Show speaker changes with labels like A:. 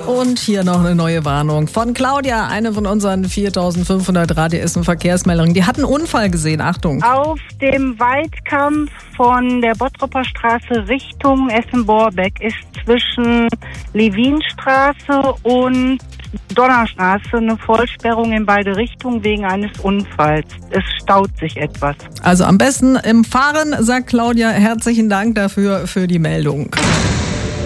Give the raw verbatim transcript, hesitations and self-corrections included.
A: Und hier noch eine neue Warnung von Claudia, eine von unseren viertausendfünfhundert Radio Essen Verkehrsmeldungen. Die hat einen Unfall gesehen, Achtung.
B: Auf dem Weitkampf von der Bottropper Straße Richtung Essen-Borbeck ist zwischen Levinstraße und Donnerstraße eine Vollsperrung in beide Richtungen wegen eines Unfalls. Es staut sich etwas.
A: Also am besten im Fahren, sagt Claudia. Herzlichen Dank dafür für die Meldung.